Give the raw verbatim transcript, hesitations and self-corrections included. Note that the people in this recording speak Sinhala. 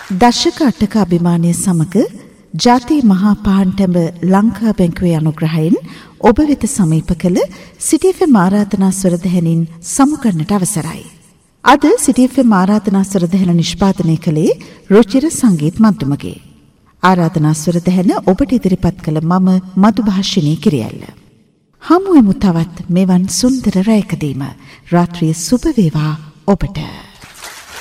දශක අටක අභිමානය සමග ජාතිය මහා පාන්ටඹ ලංකා බැංකුවේ අනුග්‍රහයෙන් ඔබ වෙත සමීප කළ සිටි එෆ් එම් ආරාධනා ස්වරදැහැනින් සමුගන්නට අවසරයි. අද සිටි එෆ් එම් ආරාධනා ස්වරදැහැන නිෂ්පාදනය කළේ රුචිර සංගීත මධ්‍යමගේ. ආරාධනා ස්වරදැහැන ඔබට ඉදිරිපත් කළ මම මధుභාෂිනී කිරියල්ල. හමුවෙමු තවත් මෙවන් සුන්දර රැයකදීම. රාත්‍රිය සුබ වේවා ඔබට.